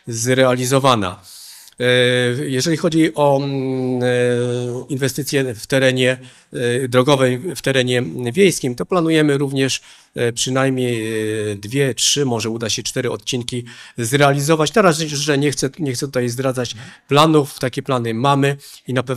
zrealizowana. Jeżeli chodzi o inwestycje w terenie drogowej, w terenie wiejskim, to planujemy również przynajmniej 2, 3, może uda się 4 odcinki zrealizować. Teraz, że nie chcę tutaj zdradzać planów, takie plany mamy i na pewno